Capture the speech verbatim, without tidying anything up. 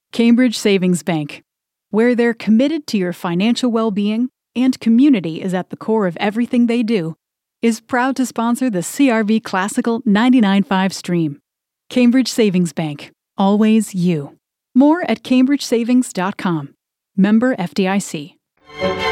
Cambridge Savings Bank, where they're committed to your financial well-being and community is at the core of everything they do, is proud to sponsor the C R V Classical ninety-nine point five stream. Cambridge Savings Bank. Always you. More at cambridge savings dot com. Member F D I C.